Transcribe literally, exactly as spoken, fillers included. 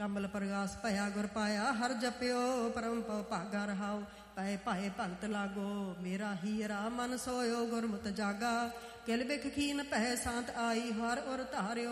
ਕਮਲ ਪ੍ਰਗਾਸ ਭਇਆ ਗੁਰ ਪਾਇਆ, ਹਰ ਜਪਿਓ ਪਰਮ ਪਉ ਭਾਗਾ ਰਹਾਉ। ਪਏ ਭਾਏ ਭਗਤ ਲਾਗੋ, ਮੇਰਾ ਹੀਰਾ ਮਨ ਸੋਇਓ ਗੁਰਮਤਿ ਜਾਗਾ। ਕਿਲ ਬਿਖ ਖੀਨ ਪਹਿ ਸਾਂਤ ਆਈ, ਹਰ ਉਰ ਧਾਰਿਓ